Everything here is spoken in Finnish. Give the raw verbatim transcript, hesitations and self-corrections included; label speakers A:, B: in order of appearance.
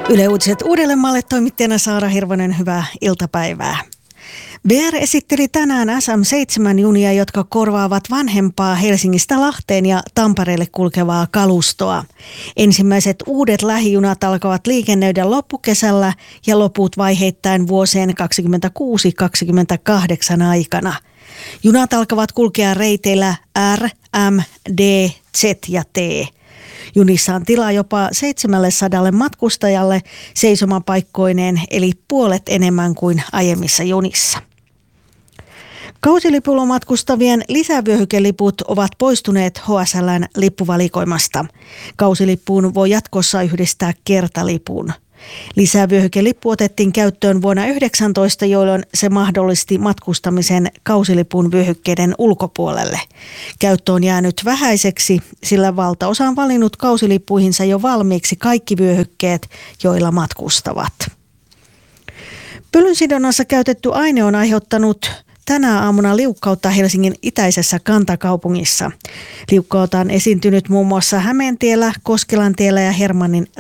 A: Yle Uutiset Uudellemaalle toimittajana Saara Hirvonen, hyvää iltapäivää. V R esitteli tänään S M seitsemän junia, jotka korvaavat vanhempaa Helsingistä Lahteen ja Tampereelle kulkevaa kalustoa. Ensimmäiset uudet lähijunat alkavat liikennöidä loppukesällä ja loput vaiheittain vuosien kaksikymmentäkuusi kaksikymmentäkahdeksan aikana. Junat alkavat kulkea reiteillä R, M, D, Z ja T. Junissa on tilaa jopa seitsemänsataa matkustajalle seisomapaikkoineen, eli puolet enemmän kuin aiemmissa junissa. Kausilipulla matkustavien lisävyöhykeliput ovat poistuneet H S L:n lippuvalikoimasta. Kausilippuun voi jatkossa yhdistää kertalipun. Lisävyöhykelippu otettiin käyttöön vuonna yhdeksäntoista, jolloin se mahdollisti matkustamisen kausilipun vyöhykkeiden ulkopuolelle. Käyttö on jäänyt vähäiseksi, sillä valtaosa on valinnut kausilippuihinsa jo valmiiksi kaikki vyöhykkeet, joilla matkustavat. Pölynsidonnassa käytetty aine on aiheuttanut tänä aamuna liukkautta Helsingin itäisessä kantakaupungissa. Liukkautta on esiintynyt muun muassa Hämeentiellä, Koskelantiellä ja Hermannin